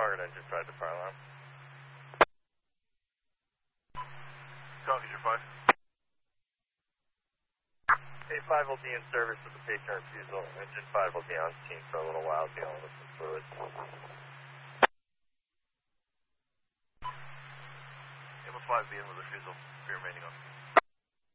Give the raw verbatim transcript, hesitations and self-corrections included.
Target engine tried the fire alarm. Copy, your five. A five will be in service with the patient refusal. Engine five will be on scene for a little while dealing with some fluid. Able five be in with refusal. Be remaining on scene.